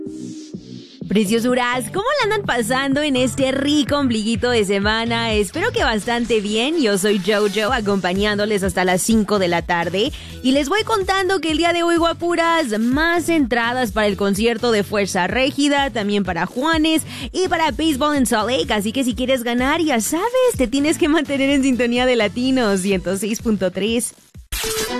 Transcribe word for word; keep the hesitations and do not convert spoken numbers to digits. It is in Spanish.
Preciosuras, ¿cómo la andan pasando en este rico ombliguito de semana? Espero que bastante bien. Yo soy Jojo, acompañándoles hasta las cinco de la tarde. Y les voy contando que el día de hoy, guapuras, más entradas para el concierto de Fuerza Régida, también para Juanes y para Baseball en Salt Lake. Así que si quieres ganar, ya sabes, te tienes que mantener en sintonía de Latinos ciento seis punto tres.